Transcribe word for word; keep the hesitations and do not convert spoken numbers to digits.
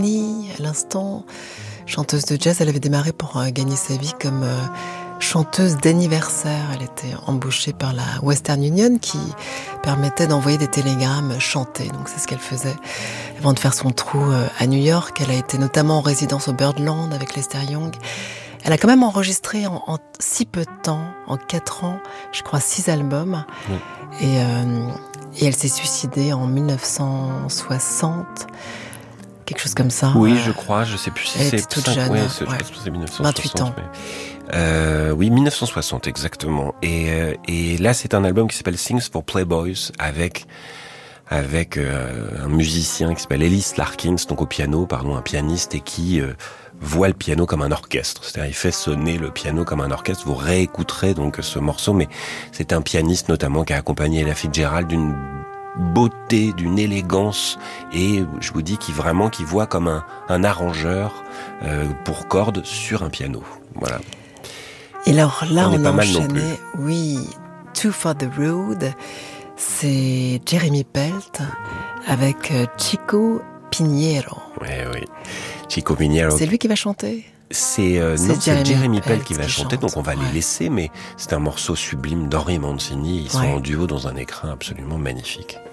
À l'instant, chanteuse de jazz, elle avait démarré pour euh, gagner sa vie comme euh, chanteuse d'anniversaire. Elle était embauchée par la Western Union qui permettait d'envoyer des télégrammes chantés. Donc c'est ce qu'elle faisait avant de faire son trou euh, à New York. Elle a été notamment en résidence au Birdland avec Lester Young. Elle a quand même enregistré en, en si peu de temps, en quatre ans, je crois six albums. Oui. Et, euh, et elle s'est suicidée en dix-neuf cent soixante. Quelque chose comme ça. Oui, je crois, je sais plus si elle c'est... était toute jeune. Ouais, ouais. Je pense que c'est dix-neuf cent soixante. vingt-huit ans. Mais... Euh, oui, dix-neuf cent soixante, exactement. Et, euh, et là, c'est un album qui s'appelle Things for Playboys, avec, avec euh, un musicien qui s'appelle Ellis Larkins, donc au piano, pardon, un pianiste, et qui euh, voit le piano comme un orchestre. C'est-à-dire, il fait sonner le piano comme un orchestre. Vous réécouterez donc ce morceau, mais c'est un pianiste notamment qui a accompagné Ella Fitzgerald d'une beauté, d'une élégance, et je vous dis qu'il vraiment qui voit comme un, un arrangeur euh, pour cordes sur un piano. Voilà. Et alors là, on, on a enchaîné, oui, Two for the Road, c'est Jeremy Pelt avec Chico Pinheiro. Oui, oui, Chico Pinheiro. C'est lui qui va chanter. C'est, euh, c'est non, Jeremy c'est Jeremy Pelt qui va qui chanter, chante, donc on va ouais. les laisser, mais c'est un morceau sublime d'Henri Mancini. Ils sont ouais. en duo dans un écrin absolument magnifique.